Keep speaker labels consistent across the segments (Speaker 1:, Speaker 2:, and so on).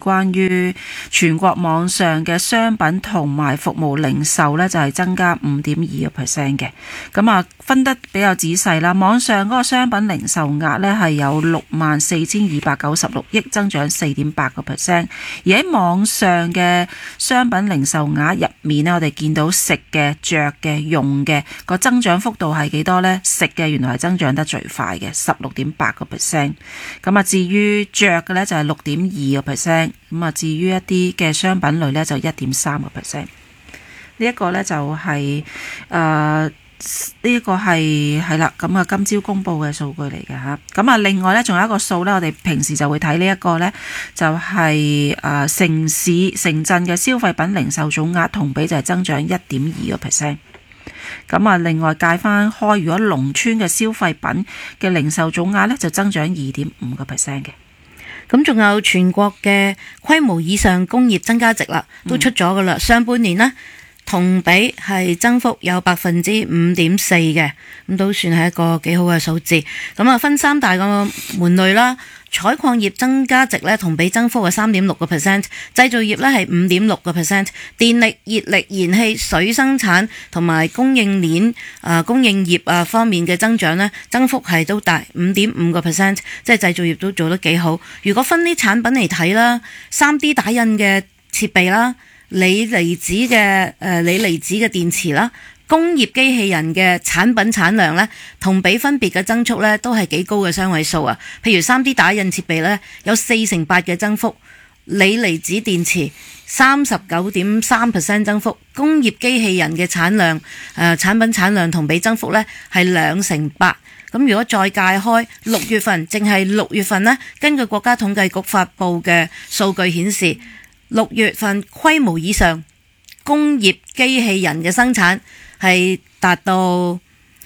Speaker 1: 關於全國網上嘅商品同埋服務零售呢，就係增加 5.2% 嘅。咁啊，分得比較仔細啦。網上嗰個商品零售額呢，係有64,296億，增長 4.8%。而喺網上嘅商品零售額入面呢，我哋見到食嘅、着嘅、用嘅個增長幅度係幾多呢？食嘅原來係增長得最快嘅 16.8%。咁啊，至於着嘅呢，就係 6.2%。咁啊，至於一啲嘅商品類呢，就 1.3%。呢一個呢，就係呢一個係啦，咁啊今朝公布嘅數據嚟嘅嚇。咁啊，另外呢，仲有一個數呢，我哋平時就會睇呢一個呢，就係城市城鎮嘅消費品零售總額同比就係增長 1.2%。咁啊，另外計翻開，如果農村嘅消費品嘅零售總額呢，就增長 2.5% 嘅。
Speaker 2: 咁仲有全國嘅規模以上工業增加值啦，都出咗噶啦。上半年呢，同比係增幅有 5.4% 嘅，咁都算係一個幾好嘅數字。咁啊，分三大個門類啦。採礦業增加值咧，同比增幅係 3.6%， 製造業咧係 5.6%， 電力、熱力、燃氣、水生產同埋供應鏈供應業方面嘅增長咧，增幅係都大 5.5%， 即係製造業都做得幾好。如果分啲產品嚟睇啦，3D 打印嘅設備啦，鋰離子嘅電池啦，工業機器人嘅產品產量呢，同比分別嘅增速呢，都係幾高嘅雙位數啊！譬如 3D 打印設備呢，有48%嘅增幅，鋰離子電池 39.3% 增幅，工業機器人嘅產品產量同比增幅呢，係28%。咁如果再界開6月份，淨係6月份呢，根據國家統計局發布嘅數據顯示，6月份規模以上工業機器人嘅生產係達到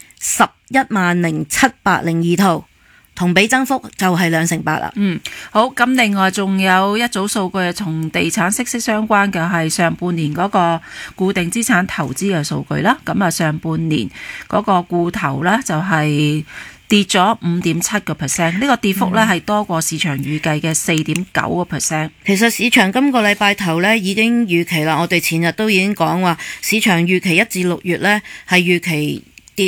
Speaker 2: 110702套，同比增幅就係2.8%啦。
Speaker 1: 好，咁另外仲有一組數據同地產息息相關嘅係上半年嗰個固定資產投資嘅數據啦。咁啊，上半年嗰個固投呢，就係跌咗 5.7%， 呢個跌幅呢係多過市場預計嘅 4.9%。
Speaker 2: 其實市場今個禮拜頭呢已經預期啦，我哋前日都已經講話，市場預期1至6月呢係預期跌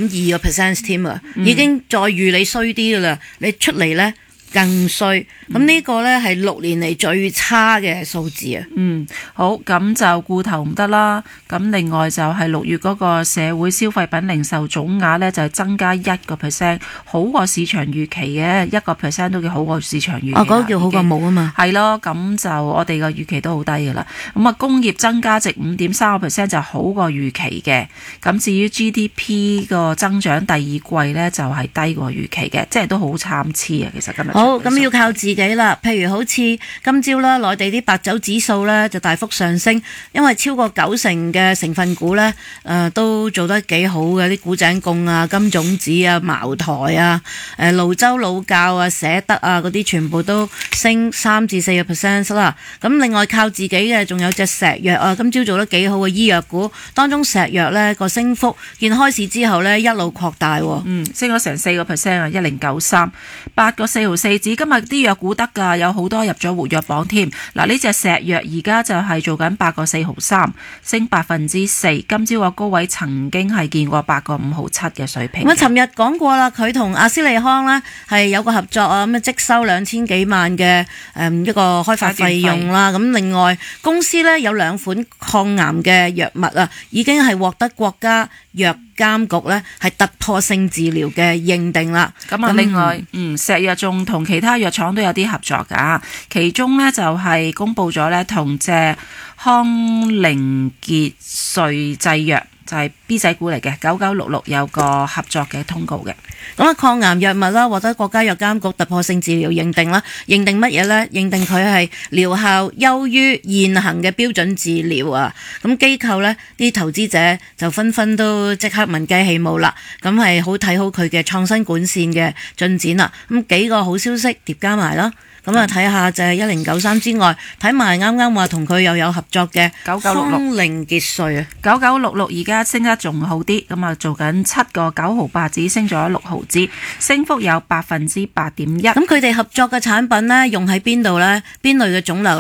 Speaker 2: 5.2% 添啊，已經再預你衰啲噶啦，你出嚟呢更衰。咁呢個呢係6年嚟最差嘅數字啊。
Speaker 1: 好，咁就固投唔得啦。咁另外就係6月嗰個社會消費品零售總額呢，就係增加 1%， 好過市場預期嘅 1% 都叫好過市場預期。
Speaker 2: 嗰個叫好過冇啊嘛。
Speaker 1: 係咯，咁就我哋個預期都好低噶啦。咁啊，工業增加值 5.3% 就好過預期嘅。咁至於 GDP 個增長第二季呢，就係低過預期嘅，即係都好參差啊。其實今日
Speaker 2: 好，咁要靠自己啦。譬如好似今朝啦，內地啲白酒指數呢就大幅上升，因為超過90%嘅成分股呢都做得幾好嘅，啲古井貢啊、金種子啊、茅台啊、瀘州老窖啊、捨得啊嗰啲全部都升3至4% 啦。咁另外靠自己嘅仲有隻石藥啊，今朝做得幾好嘅醫藥股，當中石藥呢個升幅見開市之後呢一路擴大，
Speaker 1: 升咗成4% 啊，1093 8個4毫4紙。今日啲藥股得㗎，有好多入咗活躍榜添。嗱，呢隻石藥而家就係做緊8個4毫3，升4%。今朝個高位曾經係見過8個5毫7嘅水平。
Speaker 2: 我尋日講過啦，佢同阿斯利康呢係有個合作啊，咁即收2000幾萬嘅一個開發費用啦。咁另外公司呢有2款抗癌嘅藥物啊，已經係獲得國家藥監局呢係突破性治療嘅認定啦。
Speaker 1: 咁啊，另外石藥仲同其他藥廠都有啲合作㗎，其中呢就係公布咗呢同隻康寧傑瑞製藥就係 B 仔股嚟嘅9966有個合作嘅通告嘅。
Speaker 2: 咁啊，抗癌藥物啦，獲得國家藥監局突破性治療認定啦。認定乜嘢呢？認定佢係療效優於現行嘅標準治療啊。咁機構呢啲投資者就紛紛都即刻聞雞起舞啦。咁係好睇好佢嘅創新管線嘅進展啦。咁幾個好消息疊加埋啦。咁啊，睇下就係1093之外，睇埋啱啱話同佢又有合作嘅康寧傑瑞啊
Speaker 1: ，9966而家升得仲好啲，咁啊做緊7個9毫8紙，升咗6毫紙，升幅有8.1%。
Speaker 2: 咁佢哋合作嘅產品呢，用喺邊度呢？邊類嘅腫瘤？